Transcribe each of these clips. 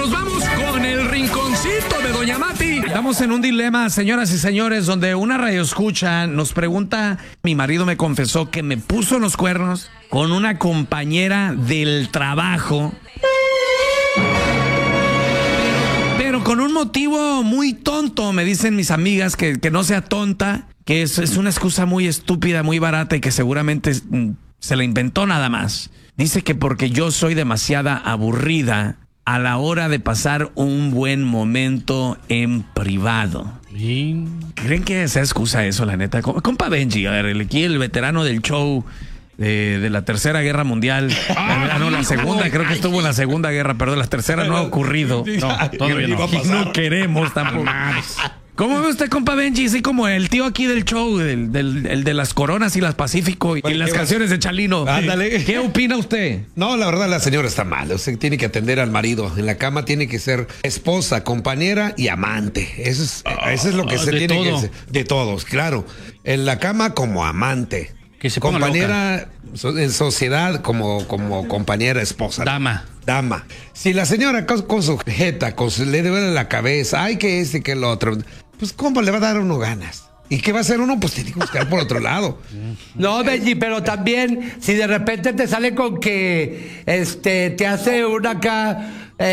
nos vamos con el rinconcito de Doña Mati. Estamos en un dilema, señoras y señores, donde una radioescucha nos pregunta: mi marido me confesó que me puso los cuernos con una compañera del trabajo, pero con un motivo muy tonto. Me dicen mis amigas que no sea tonta, que es una excusa muy estúpida, muy barata y que seguramente se la inventó nada más. Dice que porque yo soy demasiada aburrida a la hora de pasar un buen momento en privado. ¿Creen que sea excusa eso, la neta? Compa Benji, a ver, aquí el veterano del show de la Tercera Guerra Mundial. No, la segunda, creo que estuvo en la Segunda Guerra, perdón, la tercera no ha ocurrido. No, todavía no. Y no queremos tampoco. ¿Cómo ve usted, compa Benji? Así como el tío aquí del show, el de las Coronas y las Pacífico y las canciones de Chalino. Ándale. ¿Qué opina usted? No, la verdad, la señora está mal. Usted tiene que atender al marido. En la cama tiene que ser esposa, compañera y amante. Eso es lo que se tiene que hacer. De todos, claro. En la cama como amante. Que se ponga compañera en sociedad como compañera, esposa. Dama. Si la señora con su jeta, le duele la cabeza, ay, que este, que el otro, pues ¿cómo le va a dar a uno ganas? ¿Y qué va a hacer uno? Pues tiene que buscar por otro lado. No, Benji, pero también si de repente te sale con que te hace una acá,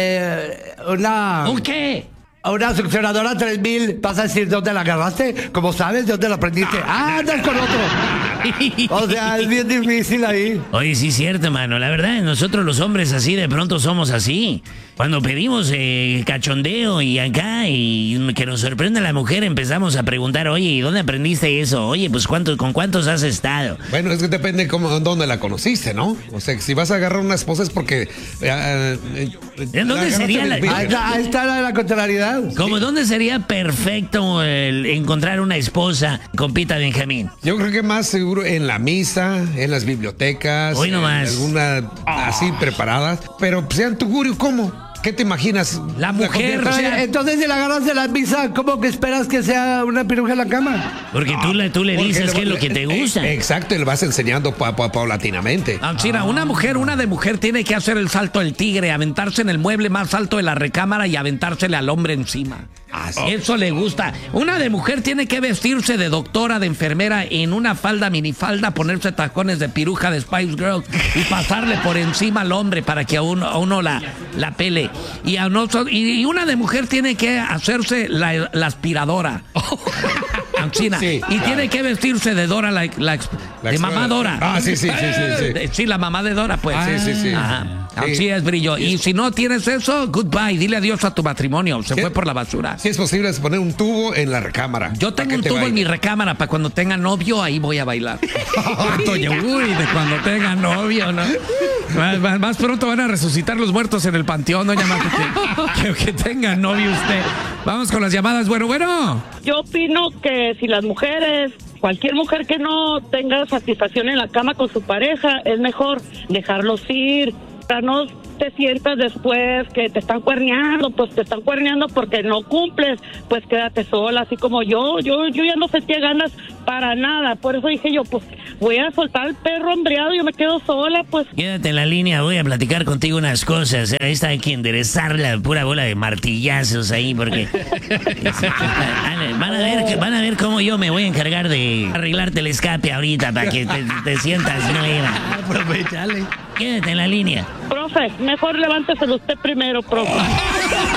¿Un qué? una succionadora 3000, vas a decir dónde la agarraste, como sabes, de dónde la aprendiste. Andas con otro. O sea, es bien difícil ahí. Oye, sí es cierto, mano. La verdad, nosotros los hombres así de pronto somos así. Cuando pedimos cachondeo y acá y que nos sorprenda la mujer, empezamos a preguntar, oye, ¿y dónde aprendiste eso? Oye, pues ¿con cuántos has estado? Bueno, es que depende dónde la conociste, ¿no? O sea, si vas a agarrar una esposa es porque... ¿En dónde sería Ahí está la contrariedad. ¿Cómo dónde sería perfecto encontrar una esposa con Pita Benjamín? Yo creo que más seguro en la misa, en las bibliotecas, hoy nomás. Alguna así preparadas, pero sean tu gurio, ¿cómo? ¿Qué te imaginas? La mujer. Entonces, si la agarras de la misa, ¿cómo que esperas que sea una piruja en la cama? Porque tú le dices qué es lo que te gusta. Exacto, y le vas enseñando paulatinamente. China, una de mujer tiene que hacer el salto del tigre, aventarse en el mueble más alto de la recámara y aventársele al hombre encima. Eso le gusta. Una de mujer tiene que vestirse de doctora, de enfermera, en una falda, minifalda, ponerse tacones de piruja de Spice Girls y pasarle por encima al hombre para que a uno la pele. Y una de mujer tiene que hacerse la aspiradora. China. Sí, y tiene que vestirse de Dora, de mamá Dora. Sí. Sí, la mamá de Dora, pues. Sí. Ajá. Así es, brillo. Y si no tienes eso, goodbye. Dile adiós a tu matrimonio. Se fue por la basura. Si es posible, es poner un tubo en la recámara. Yo tengo un tubo en mi recámara para cuando tenga novio, ahí voy a bailar. De cuando tenga novio, ¿no? Más pronto van a resucitar los muertos en el panteón, doña Mati. Que tenga novio usted. Vamos con las llamadas. Bueno. Yo opino que si las mujeres, cualquier mujer que no tenga satisfacción en la cama con su pareja, es mejor dejarlos ir. No te sientas después que te están cuerneando, pues te están cuerneando porque no cumples, pues quédate sola, así como yo ya no sentía ganas para nada, por eso dije yo, pues voy a soltar al perro hambriado, yo me quedo sola, pues. Quédate en la línea, voy a platicar contigo unas cosas, ahí está, hay que enderezar la pura bola de martillazos ahí, porque van a ver cómo yo me voy a encargar de arreglarte el escape ahorita para que te sientas nueva. Aprovechale. Quédate en la línea. Profe, mejor levánteselo usted primero, profe.